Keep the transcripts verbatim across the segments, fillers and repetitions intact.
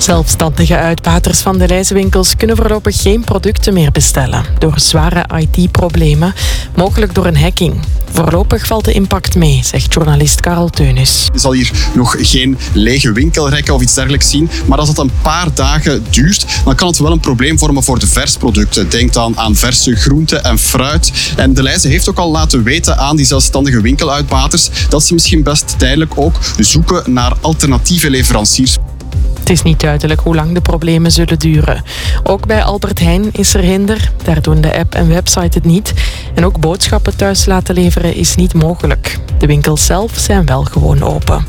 Zelfstandige uitbaters van de lijzenwinkels kunnen voorlopig geen producten meer bestellen door zware I T-problemen, mogelijk door een hacking. Voorlopig valt de impact mee, zegt journalist Karel Teunis. Je zal hier nog geen lege winkelrekken of iets dergelijks zien, maar als het een paar dagen duurt, dan kan het wel een probleem vormen voor de versproducten. Denk dan aan verse groenten en fruit. En de Leize heeft ook al laten weten aan die zelfstandige winkeluitbaters dat ze misschien best tijdelijk ook zoeken naar alternatieve leveranciers. Het is niet duidelijk hoe lang de problemen zullen duren. Ook bij Albert Heijn is er hinder. Daar doen de app en website het niet. En ook boodschappen thuis laten leveren is niet mogelijk. De winkels zelf zijn wel gewoon open.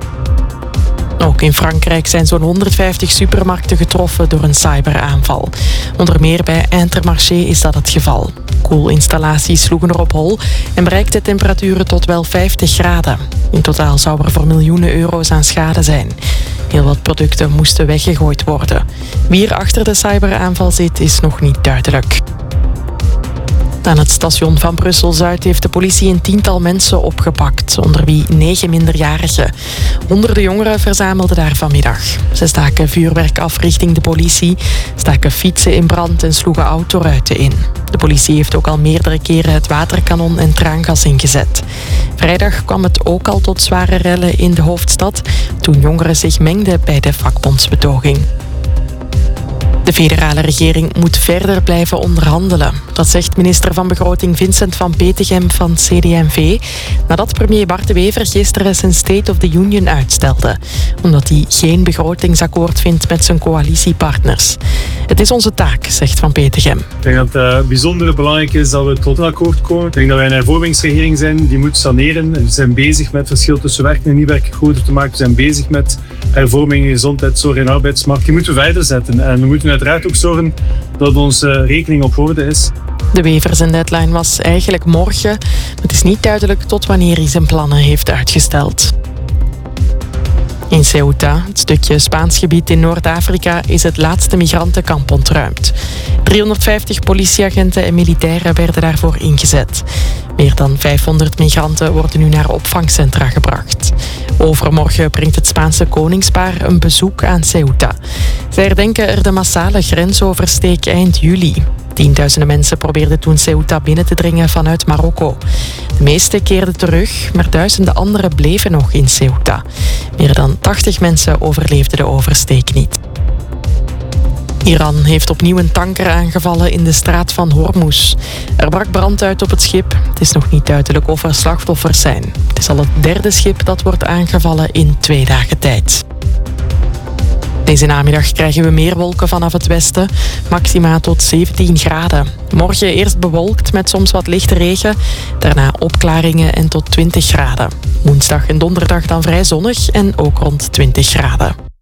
Ook in Frankrijk zijn zo'n honderdvijftig supermarkten getroffen door een cyberaanval. Onder meer bij Intermarché is dat het geval. Koelinstallaties sloegen erop hol en bereikten temperaturen tot wel vijftig graden. In totaal zou er voor miljoenen euro's aan schade zijn. Heel wat producten moesten weggegooid worden. Wie er achter de cyberaanval zit, is nog niet duidelijk. Aan het station van Brussel-Zuid heeft de politie een tiental mensen opgepakt, onder wie negen minderjarigen. Honderden jongeren verzamelden daar vanmiddag. Ze staken vuurwerk af richting de politie, staken fietsen in brand en sloegen autoruiten in. De politie heeft ook al meerdere keren het waterkanon en traangas ingezet. Vrijdag kwam het ook al tot zware rellen in de hoofdstad, toen jongeren zich mengden bij de vakbondsbetoging. De federale regering moet verder blijven onderhandelen. Dat zegt minister van Begroting Vincent van Petegem van C D en V, nadat premier Bart de Wever gisteren zijn State of the Union uitstelde, omdat hij geen begrotingsakkoord vindt met zijn coalitiepartners. Het is onze taak, zegt Van Petegem. Ik denk dat het uh, bijzonder belangrijk is dat we tot een akkoord komen. Ik denk dat wij een hervormingsregering zijn die moet saneren. We zijn bezig met het verschil tussen werken en niet werken groter te maken. We zijn bezig met hervorming in gezondheidszorg en arbeidsmarkt. Die moeten we verder zetten. En we moeten uiteraard ook zorgen dat onze rekening op orde is. De Wever zijn deadline was eigenlijk morgen. Maar het is niet duidelijk tot wanneer hij zijn plannen heeft uitgesteld. In Ceuta, het stukje Spaans gebied in Noord-Afrika, is het laatste migrantenkamp ontruimd. driehonderdvijftig politieagenten en militairen werden daarvoor ingezet. Meer dan vijfhonderd migranten worden nu naar opvangcentra gebracht. Overmorgen brengt het Spaanse koningspaar een bezoek aan Ceuta. Zij herdenken er de massale grensoversteek eind juli. Tienduizenden mensen probeerden toen Ceuta binnen te dringen vanuit Marokko. De meesten keerden terug, maar duizenden anderen bleven nog in Ceuta. Meer dan tachtig mensen overleefden de oversteek niet. Iran heeft opnieuw een tanker aangevallen in de straat van Hormuz. Er brak brand uit op het schip. Het is nog niet duidelijk of er slachtoffers zijn. Het is al het derde schip dat wordt aangevallen in twee dagen tijd. Deze namiddag krijgen we meer wolken vanaf het westen, maxima tot zeventien graden. Morgen eerst bewolkt met soms wat lichte regen, daarna opklaringen en tot twintig graden. Woensdag en donderdag dan vrij zonnig en ook rond twintig graden.